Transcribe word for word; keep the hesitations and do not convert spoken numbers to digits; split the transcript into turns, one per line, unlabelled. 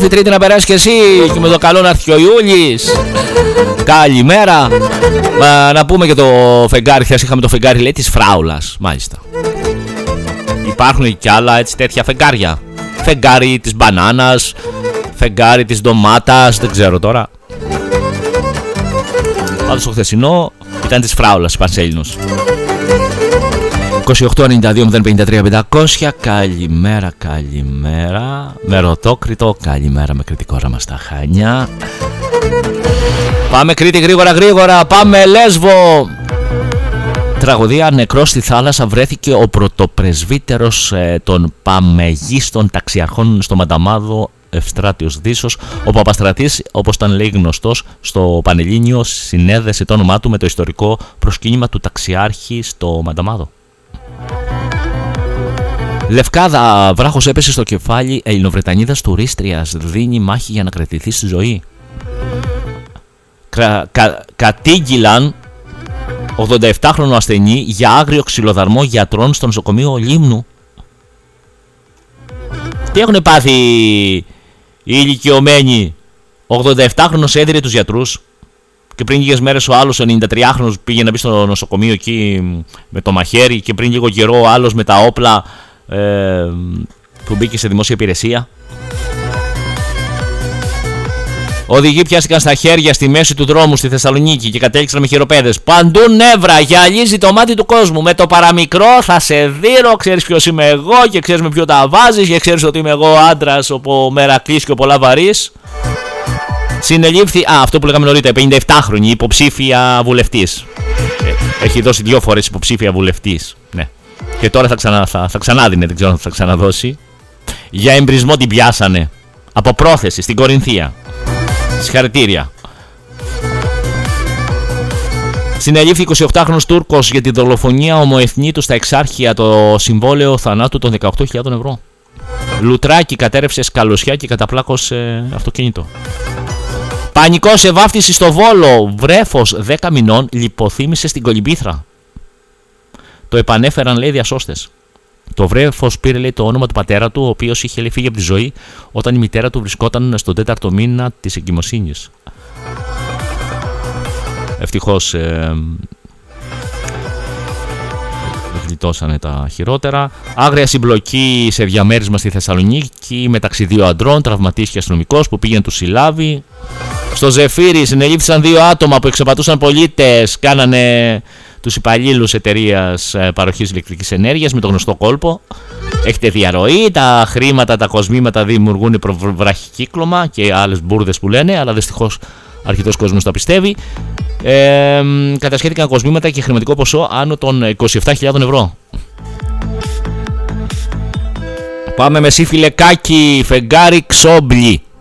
όμορφη Τρίτη να περάσει και εσύ και με το καλό να έρθει ο Ιούλης. Καλημέρα. Μα, να πούμε και το φεγγάρι. Χθες είχαμε το φεγγάρι, λέει, της φράουλας. Μάλιστα. Υπάρχουν και άλλα έτσι τέτοια φεγγάρια. Φεγγάρι της μπανάνας, φεγγάρι της ντομάτας, δεν ξέρω τώρα. Πάντως το χθεσινό ήταν της φράουλας, Πανσέλινος. είκοσι οκτώ ενενήντα δύο μηδέν πενήντα τρία πεντακόσια. Καλημέρα, καλημέρα. Με Ρωτόκριτο, καλημέρα με κριτικό όραμα στα Χανιά. Πάμε Κρήτη γρήγορα γρήγορα. Πάμε Λέσβο. Τραγωδία, νεκρός στη θάλασσα βρέθηκε ο πρωτοπρεσβύτερος ε, των παμεγίστων ταξιαρχών στο Μανταμάδο, Ευστράτιος Δήσος. Ο Παπαστρατής, όπως ήταν λέει γνωστός στο Πανελλήνιο, συνέδεσε το όνομά του με το ιστορικό προσκύνημα του ταξιάρχη στο Μανταμάδο. Λευκάδα, βράχος έπεσε στο κεφάλι Ελληνοβρετανίδας τουρίστριας, δίνει μάχη για να κρατηθεί στη ζωή. Κα, κα, κατήγγυλαν ογδονταεπτάχρονο ασθενή για άγριο ξυλοδαρμό γιατρών στο νοσοκομείο Λίμνου. Τι έχουν πάθει οι ηλικιωμένοι? ογδονταεπτάχρονος έδιρε τους γιατρούς και πριν λίγες μέρες ο άλλος, ο ενενηντατριάχρονος, πήγε να μπει στο νοσοκομείο εκεί με το μαχαίρι και πριν λίγο καιρό ο άλλος με τα όπλα ε, που μπήκε σε δημόσια υπηρεσία. Οδηγοί πιάστηκαν στα χέρια στη μέση του δρόμου στη Θεσσαλονίκη και κατέληξαν με χειροπέδες. Παντού νεύρα, γυαλίζει το μάτι του κόσμου. Με το παραμικρό θα σε δείρω, ξέρεις ποιος είμαι εγώ και ξέρεις με ποιο τα βάζεις και ξέρεις ότι είμαι εγώ άντρας, ο Μερακλής και ο πολλά βαρύς. Συνελήφθη, α, αυτό που λέγαμε νωρίτερα, πενηνταεπτάχρονη υποψήφια βουλευτής. Ε, έχει δώσει δύο φορές υποψήφια βουλευτής. Ναι. Και τώρα θα, ξανα, θα, θα ξανάδινε, δεν ξέρω αν θα ξαναδώσει. Για εμπρισμό την πιάσανε. Από πρόθεση στην Κορινθία. Συγχαρητήρια. Συνελήφθη εικοσιοκτάχρονος Τούρκος για τη δολοφονία ομοεθνήτου στα Εξάρχεια, το συμβόλαιο θανάτου των δεκαοκτώ χιλιάδων ευρώ. Λουτράκι κατέρευσε σκαλωσιά και καταπλάκωσε αυτοκίνητο. Πανικό σε βάφτιση στο Βόλο. Βρέφος δέκα μηνών λιποθύμησε στην Κολυμπήθρα. Το επανέφεραν, λέει, διασώστες. Το βρέφος πήρε, λέει, το όνομα του πατέρα του, ο οποίος είχε, λέει, φύγει από τη ζωή όταν η μητέρα του βρισκόταν στον τέταρτο μήνα της εγκυμοσύνης. Ευτυχώς ε, γλιτώσανε τα χειρότερα. Άγρια συμπλοκή σε διαμέρισμα στη Θεσσαλονίκη μεταξύ δύο αντρών. Τραυματίστηκε αστυνομικός που πήγαινε του συλλάβει. Στο Ζεφύρι συνελήφθησαν δύο άτομα που εξαπατούσαν πολίτες. Κάνανε τους υπαλλήλους εταιρείας παροχής ηλεκτρικής ενέργειας με το γνωστό κόλπο. Έχετε διαρροή, τα χρήματα, τα κοσμήματα δημιουργούν βραχικύκλωμα και άλλες μπουρδες που λένε, αλλά δυστυχώς αρκετός κόσμος τα πιστεύει. Ε, κατασχέθηκαν κοσμήματα και χρηματικό ποσό άνω των είκοσι επτά χιλιάδων ευρώ. Πάμε με σύφι Λεκάκι, φεγγάρι Ξόμπλι.